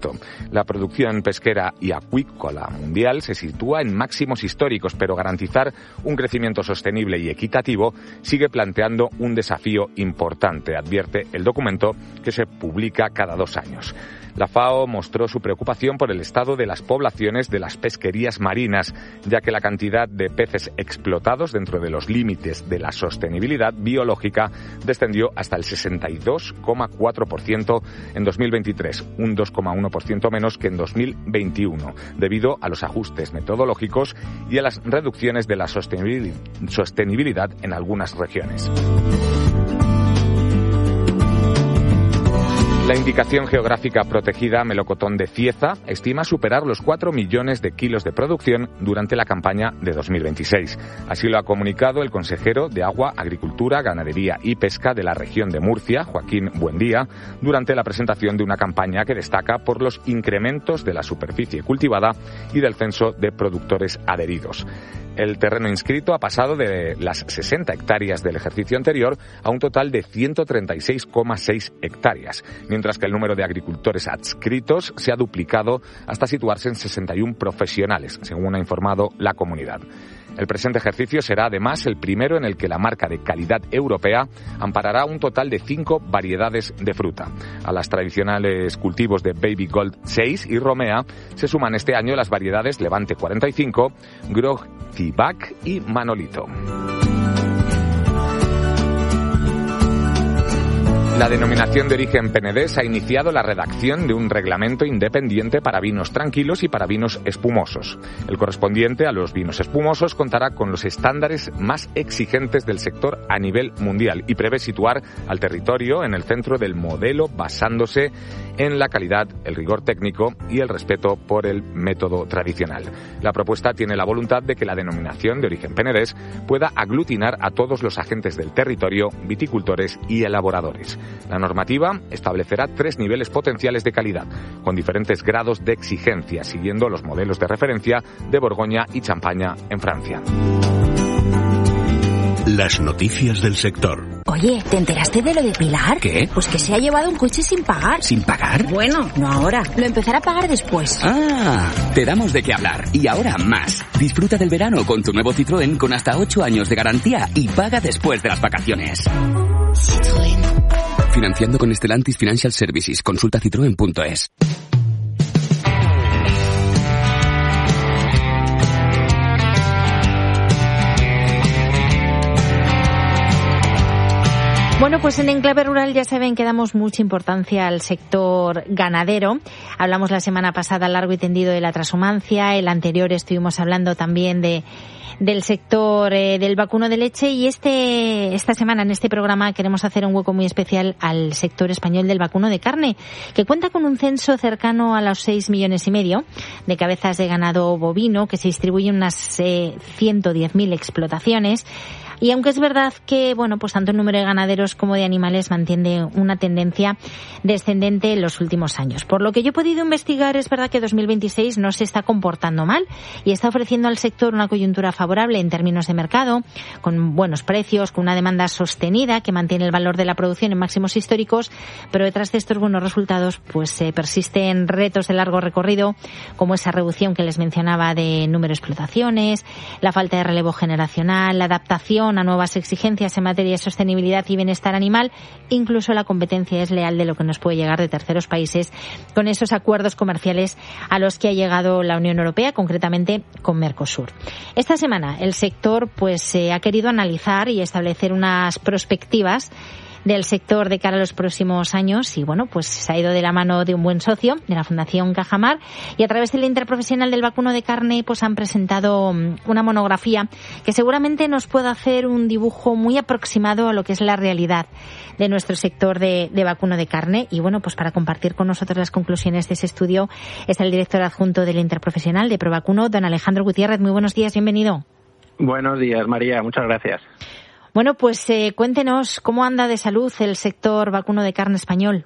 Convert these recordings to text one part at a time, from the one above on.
La producción pesquera y acuícola mundial se sitúa en máximos históricos, pero garantizar un crecimiento sostenible y equitativo sigue planteando un desafío importante, advierte el documento que se publica cada 2 años. La FAO mostró su preocupación por el estado de las poblaciones de las pesquerías marinas, ya que la cantidad de peces explotados dentro de los límites de la sostenibilidad biológica descendió hasta el 62,4% en 2023, un 2,1% menos que en 2021, debido a los ajustes metodológicos y a las reducciones de la sostenibilidad en algunas regiones. La indicación geográfica protegida melocotón de Cieza estima superar los 4 millones de kilos de producción durante la campaña de 2026. Así lo ha comunicado el consejero de Agua, Agricultura, Ganadería y Pesca de la región de Murcia, Joaquín Buendía, durante la presentación de una campaña que destaca por los incrementos de la superficie cultivada y del censo de productores adheridos. El terreno inscrito ha pasado de las 60 hectáreas del ejercicio anterior a un total de 136,6 hectáreas, mientras que el número de agricultores adscritos se ha duplicado hasta situarse en 61 profesionales, según ha informado la comunidad. El presente ejercicio será además el primero en el que la marca de calidad europea amparará un total de 5 variedades de fruta. A las tradicionales cultivos de Baby Gold 6 y Romea se suman este año las variedades Levante 45, Grog Cibac y Manolito. La denominación de origen Penedès ha iniciado la redacción de un reglamento independiente para vinos tranquilos y para vinos espumosos. El correspondiente a los vinos espumosos contará con los estándares más exigentes del sector a nivel mundial y prevé situar al territorio en el centro del modelo basándose en la calidad, el rigor técnico y el respeto por el método tradicional. La propuesta tiene la voluntad de que la denominación de origen Penedès pueda aglutinar a todos los agentes del territorio, viticultores y elaboradores. La normativa establecerá 3 niveles potenciales de calidad, con diferentes grados de exigencia, siguiendo los modelos de referencia de Borgoña y Champaña en Francia. Las noticias del sector. Oye, ¿te enteraste de lo de Pilar? ¿Qué? Pues que se ha llevado un coche sin pagar. ¿Sin pagar? Bueno, no ahora. Lo empezará a pagar después. Ah, te damos de qué hablar. Y ahora más. Disfruta del verano con tu nuevo Citroën con hasta 8 años de garantía y paga después de las vacaciones. Citroën. Financiando con Stellantis Financial Services. Consulta citroen.es. Bueno, pues en Enclave Rural ya saben que damos mucha importancia al sector ganadero. Hablamos la semana pasada largo y tendido de la transhumancia, el anterior estuvimos hablando también del sector del vacuno de leche y esta semana en este programa queremos hacer un hueco muy especial al sector español del vacuno de carne, que cuenta con un censo cercano a los 6,5 millones de cabezas de ganado bovino, que se distribuye en unas 110.000 explotaciones. Y aunque es verdad que, bueno, pues tanto el número de ganaderos como de animales mantiene una tendencia descendente en los últimos años. Por lo que yo he podido investigar, es verdad que 2026 no se está comportando mal y está ofreciendo al sector una coyuntura favorable en términos de mercado, con buenos precios, con una demanda sostenida que mantiene el valor de la producción en máximos históricos, pero detrás de estos buenos resultados pues persisten retos de largo recorrido, como esa reducción que les mencionaba de número de explotaciones, la falta de relevo generacional, la adaptación a nuevas exigencias en materia de sostenibilidad y bienestar animal, incluso la competencia desleal de lo que nos puede llegar de terceros países con esos acuerdos comerciales a los que ha llegado la Unión Europea, concretamente con Mercosur. Esta semana el sector pues ha querido analizar y establecer unas perspectivas del sector de cara a los próximos años y bueno, pues se ha ido de la mano de un buen socio, de la Fundación Cajamar, y a través del Interprofesional del Vacuno de Carne pues han presentado una monografía que seguramente nos puede hacer un dibujo muy aproximado a lo que es la realidad de nuestro sector de vacuno de carne. Y bueno, pues para compartir con nosotros las conclusiones de ese estudio está el director adjunto del Interprofesional de Provacuno, don Alejandro Gutiérrez. Muy buenos días, bienvenido. Buenos días, María, muchas gracias. Bueno, pues cuéntenos cómo anda de salud el sector vacuno de carne español.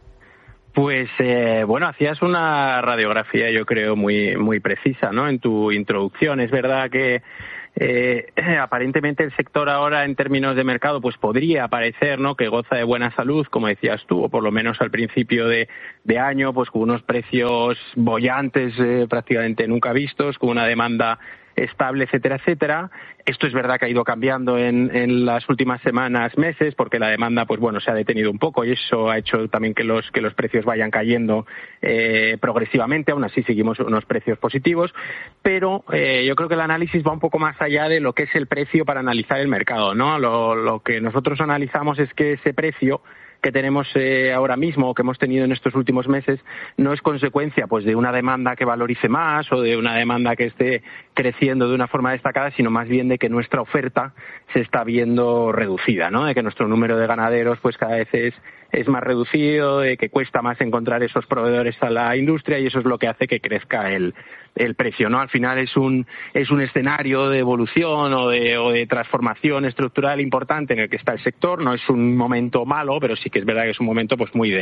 Pues bueno, hacías una radiografía yo creo muy precisa, ¿no? En tu introducción. Es verdad que aparentemente el sector ahora en términos de mercado pues podría parecer, ¿no?, que goza de buena salud, como decías tú, o por lo menos al principio de año, pues con unos precios bollantes prácticamente nunca vistos, con una demanda estable, etcétera, etcétera. Esto es verdad que ha ido cambiando en las últimas semanas, meses, porque la demanda, pues bueno, se ha detenido un poco y eso ha hecho también que los precios vayan cayendo progresivamente. Aún así seguimos unos precios positivos, pero yo creo que el análisis va un poco más allá de lo que es el precio para analizar el mercado, ¿no? Lo que nosotros analizamos es que ese precio que tenemos ahora mismo o que hemos tenido en estos últimos meses no es consecuencia pues de una demanda que valorice más o de una demanda que esté creciendo de una forma destacada, sino más bien de que nuestra oferta se está viendo reducida, ¿no? De que nuestro número de ganaderos pues cada vez es más reducido, de que cuesta más encontrar esos proveedores a la industria y eso es lo que hace que crezca el precio, ¿no? Al final es un escenario de evolución o de transformación estructural importante en el que está el sector. No es un momento malo, pero sí que es verdad que es un momento pues muy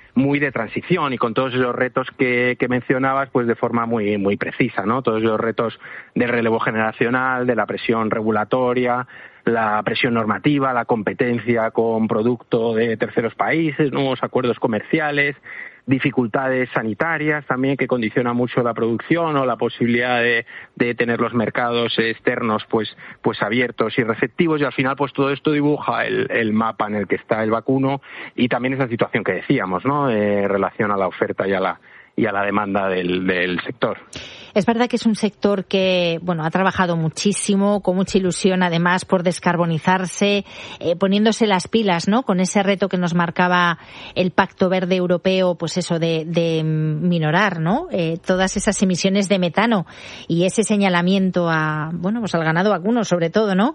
de transición y con todos esos retos que mencionabas pues de forma muy precisa, ¿no? Todos esos retos del relevo generacional, de la presión regulatoria, la presión normativa, la competencia con producto de terceros países, nuevos acuerdos comerciales, dificultades sanitarias también que condicionan mucho la producción o la posibilidad de tener los mercados externos pues abiertos y receptivos, y al final pues todo esto dibuja el mapa en el que está el vacuno y también esa situación que decíamos, ¿no?, en relación a la oferta y a la demanda del sector. Es verdad que es un sector que, bueno, ha trabajado muchísimo, con mucha ilusión, además, por descarbonizarse, poniéndose las pilas, ¿no?, con ese reto que nos marcaba el Pacto Verde Europeo, pues eso, de minorar, ¿no?, todas esas emisiones de metano y ese señalamiento pues al ganado vacuno, sobre todo, ¿no?,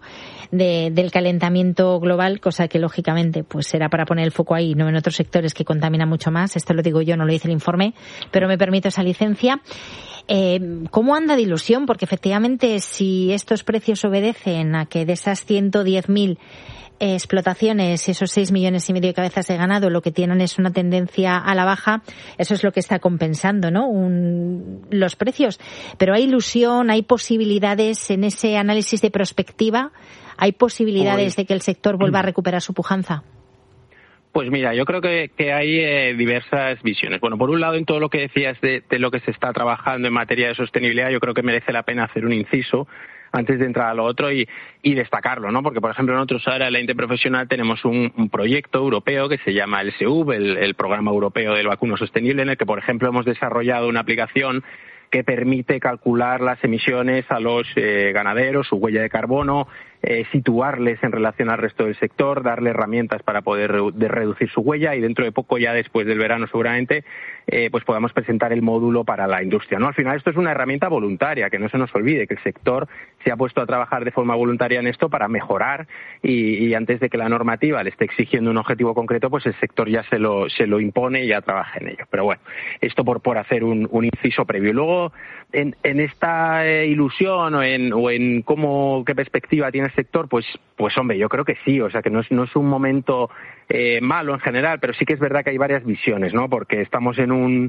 del calentamiento global, cosa que, lógicamente, pues será para poner el foco ahí, no en otros sectores que contaminan mucho más. Esto lo digo yo, no lo dice el informe, pero me permito esa licencia. ¿Cómo anda de ilusión? Porque efectivamente si estos precios obedecen a que de esas 110.000 explotaciones, esos 6,5 millones de cabezas de ganado, lo que tienen es una tendencia a la baja, eso es lo que está compensando, ¿no?, los precios. Pero hay ilusión, hay posibilidades en ese análisis de prospectiva, hay posibilidades de que el sector vuelva a recuperar su pujanza. Pues mira, yo creo que hay diversas visiones. Bueno, por un lado, en todo lo que decías de lo que se está trabajando en materia de sostenibilidad, yo creo que merece la pena hacer un inciso antes de entrar a lo otro y destacarlo, ¿no? Porque, por ejemplo, nosotros ahora en la Interprofesional tenemos un proyecto europeo que se llama el SEUV, el Programa Europeo del Vacuno Sostenible, en el que, por ejemplo, hemos desarrollado una aplicación que permite calcular las emisiones a los ganaderos, su huella de carbono, situarles en relación al resto del sector, darle herramientas para poder reducir su huella y dentro de poco, ya después del verano seguramente, pues podamos presentar el módulo para la industria, ¿no? Al final esto es una herramienta voluntaria, que no se nos olvide que el sector se ha puesto a trabajar de forma voluntaria en esto para mejorar y antes de que la normativa le esté exigiendo un objetivo concreto, pues el sector ya se lo impone y ya trabaja en ello. Pero bueno, esto por hacer un inciso previo. Y luego, en esta ilusión o en qué perspectiva tiene el sector, pues hombre, yo creo que sí, o sea que no es un momento malo en general, pero sí que es verdad que hay varias visiones, ¿no? Porque estamos en un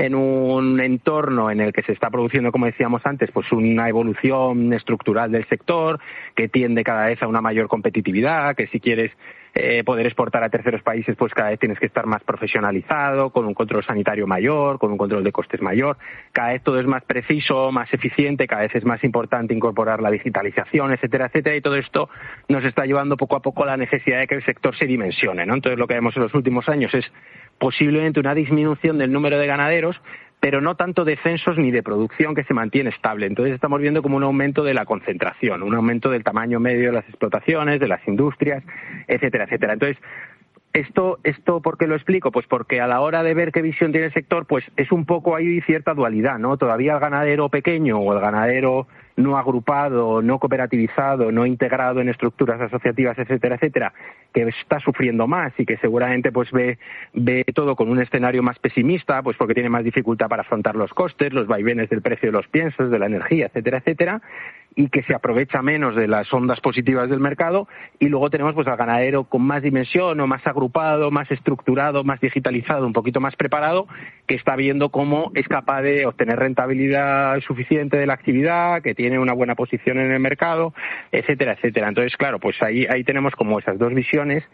entorno en el que se está produciendo, como decíamos antes, pues una evolución estructural del sector que tiende cada vez a una mayor competitividad, que si quieres poder exportar a terceros países, pues cada vez tienes que estar más profesionalizado, con un control sanitario mayor, con un control de costes mayor. Cada vez todo es más preciso, más eficiente, cada vez es más importante incorporar la digitalización, etcétera, etcétera, y todo esto nos está llevando poco a poco a la necesidad de que el sector se dimensione, ¿no? Entonces lo que vemos en los últimos años es posiblemente una disminución del número de ganaderos, pero no tanto de censos ni de producción, que se mantiene estable. Entonces estamos viendo como un aumento de la concentración, un aumento del tamaño medio de las explotaciones, de las industrias, etcétera, etcétera. Entonces, ¿Esto por qué lo explico? Pues porque a la hora de ver qué visión tiene el sector, pues es un poco ahí cierta dualidad, ¿no? Todavía el ganadero pequeño o el ganadero no agrupado, no cooperativizado, no integrado en estructuras asociativas, etcétera, etcétera, que está sufriendo más y que seguramente pues ve todo con un escenario más pesimista, pues porque tiene más dificultad para afrontar los costes, los vaivenes del precio de los piensos, de la energía, etcétera, etcétera. y que se aprovecha menos de las ondas positivas del mercado, y luego tenemos pues al ganadero con más dimensión o más agrupado, más estructurado, más digitalizado, un poquito más preparado, que está viendo cómo es capaz de obtener rentabilidad suficiente de la actividad, que tiene una buena posición en el mercado, etcétera, etcétera. Entonces, claro, pues ahí tenemos como esas dos visiones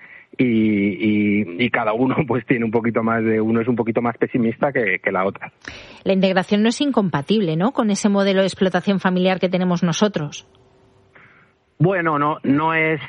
y cada uno pues tiene un poquito más de, uno es un poquito más pesimista que la otra. La integración no es incompatible, ¿no?, con ese modelo de explotación familiar que tenemos nosotros. Bueno, no es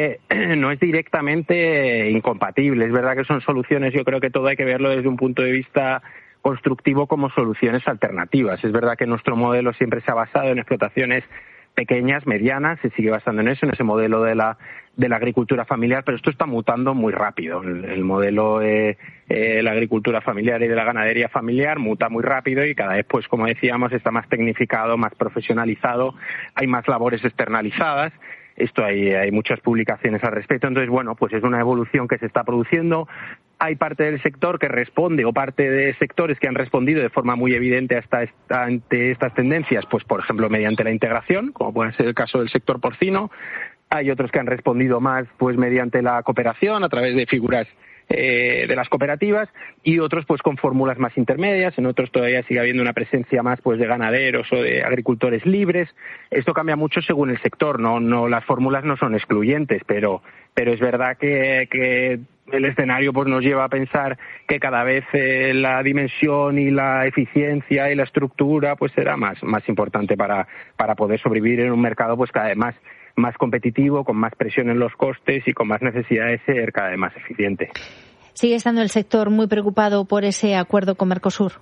directamente incompatible. Es verdad que son soluciones, yo creo que todo hay que verlo desde un punto de vista constructivo como soluciones alternativas. Es verdad que nuestro modelo siempre se ha basado en explotaciones pequeñas, medianas, se sigue basando en eso, en ese modelo de la agricultura familiar, pero esto está mutando muy rápido. El modelo de la agricultura familiar y de la ganadería familiar muta muy rápido y cada vez, pues como decíamos, está más tecnificado, más profesionalizado, hay más labores externalizadas. Esto hay muchas publicaciones al respecto, entonces bueno, pues es una evolución que se está produciendo. Hay parte del sector que responde, o parte de sectores que han respondido de forma muy evidente ante estas tendencias, pues por ejemplo mediante la integración, como puede ser el caso del sector porcino. Hay otros que han respondido más pues mediante la cooperación a través de figuras de las cooperativas, y otros pues con fórmulas más intermedias. En otros todavía sigue habiendo una presencia más pues de ganaderos o de agricultores libres. Esto cambia mucho según el sector, no las fórmulas no son excluyentes, pero es verdad que el escenario pues nos lleva a pensar que cada vez la dimensión y la eficiencia y la estructura pues será más importante para poder sobrevivir en un mercado pues cada vez más competitivo, con más presión en los costes y con más necesidad de ser cada vez más eficiente. ¿Sigue estando el sector muy preocupado por ese acuerdo con Mercosur?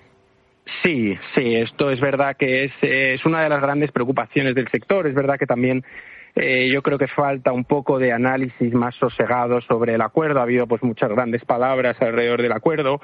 Sí, esto es verdad que es una de las grandes preocupaciones del sector. Es verdad que también yo creo que falta un poco de análisis más sosegado sobre el acuerdo. Ha habido pues muchas grandes palabras alrededor del acuerdo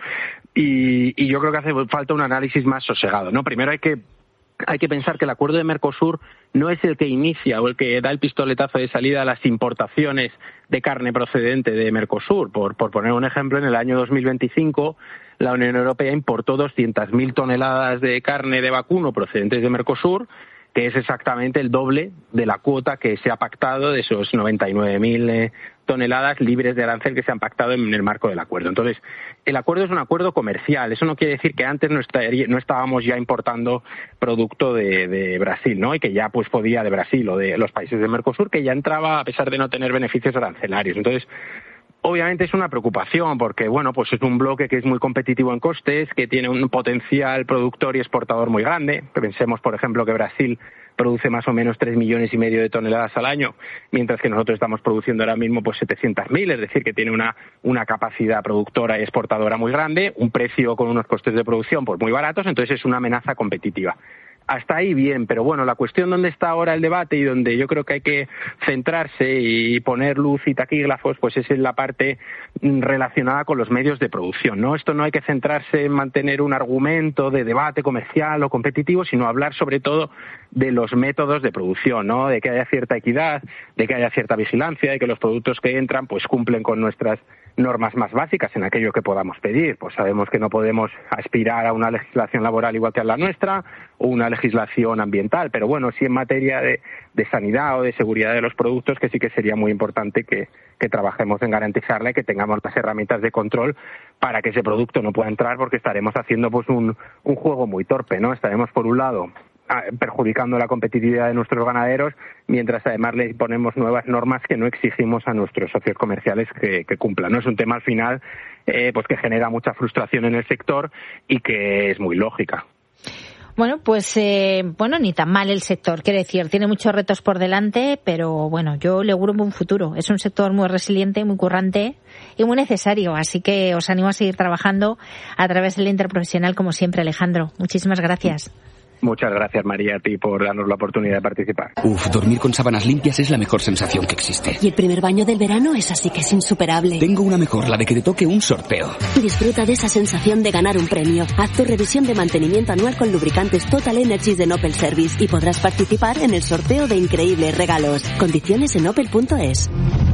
y yo creo que hace falta un análisis más sosegado, ¿no? Primero hay que pensar que el acuerdo de Mercosur no es el que inicia o el que da el pistoletazo de salida a las importaciones de carne procedente de Mercosur. Por poner un ejemplo, en el año 2025 la Unión Europea importó 200.000 toneladas de carne de vacuno procedentes de Mercosur, que es exactamente el doble de la cuota que se ha pactado de esos 99.000 toneladas libres de arancel que se han pactado en el marco del acuerdo. Entonces, el acuerdo es un acuerdo comercial. Eso no quiere decir que antes no estábamos ya importando producto de Brasil, ¿no? Y que ya pues podía de Brasil o de los países de Mercosur, que ya entraba a pesar de no tener beneficios arancelarios. Entonces, obviamente es una preocupación porque, bueno, pues es un bloque que es muy competitivo en costes, que tiene un potencial productor y exportador muy grande. Pensemos, por ejemplo, que Brasil produce más o menos 3,5 millones de toneladas al año, mientras que nosotros estamos produciendo ahora mismo pues 700.000, es decir, que tiene una capacidad productora y exportadora muy grande, un precio con unos costes de producción pues muy baratos, entonces es una amenaza competitiva. Hasta ahí bien, pero bueno, la cuestión donde está ahora el debate y donde yo creo que hay que centrarse y poner luz y taquígrafos, pues es en la parte relacionada con los medios de producción, ¿no? Esto no hay que centrarse en mantener un argumento de debate comercial o competitivo, sino hablar sobre todo de los métodos de producción, ¿no? De que haya cierta equidad, de que haya cierta vigilancia, de que los productos que entran pues cumplen con nuestras normas más básicas en aquello que podamos pedir. Pues sabemos que no podemos aspirar a una legislación laboral igual que a la nuestra o una legislación ambiental, pero bueno, sí en materia de sanidad o de seguridad de los productos, que sí que sería muy importante que trabajemos en garantizarla y que tengamos las herramientas de control para que ese producto no pueda entrar, porque estaremos haciendo pues un juego muy torpe, ¿no? Estaremos por un lado perjudicando la competitividad de nuestros ganaderos, mientras además le imponemos nuevas normas que no exigimos a nuestros socios comerciales que cumplan, ¿no? Es un tema al final pues que genera mucha frustración en el sector y que es muy lógica. Bueno, pues ni tan mal el sector, quiero decir, tiene muchos retos por delante, pero bueno, yo le auguro un buen futuro. Es un sector muy resiliente, muy currante y muy necesario, así que os animo a seguir trabajando a través del interprofesional como siempre, Alejandro. Muchísimas gracias. Muchas gracias, María, a ti por darnos la oportunidad de participar. Dormir con sábanas limpias es la mejor sensación que existe. Y el primer baño del verano es así que es insuperable. Tengo una mejor, la de que te toque un sorteo. Disfruta de esa sensación de ganar un premio. Haz tu revisión de mantenimiento anual con lubricantes Total Energies de Opel Service y podrás participar en el sorteo de increíbles regalos. Condiciones en opel.es.